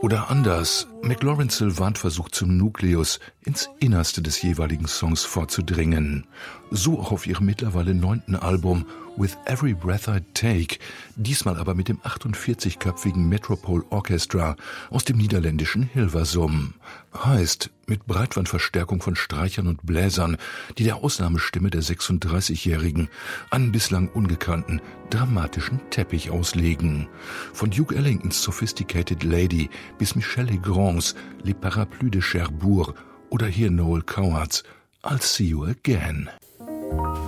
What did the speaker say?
Oder anders, McLaurin Sylvant versucht zum Nukleus, ins Innerste des jeweiligen Songs vorzudringen. So auch auf ihrem mittlerweile 9. Album With Every Breath I Take, diesmal aber mit dem 48-köpfigen Metropole Orchestra aus dem niederländischen Hilversum. Heißt, mit Breitbandverstärkung von Streichern und Bläsern, die der Ausnahmestimme der 36-Jährigen einen bislang ungekannten, dramatischen Teppich auslegen. Von Duke Ellingtons Sophisticated Lady bis Michel Legrands Les Parapluies de Cherbourg oder hier Noel Cowards I'll See You Again.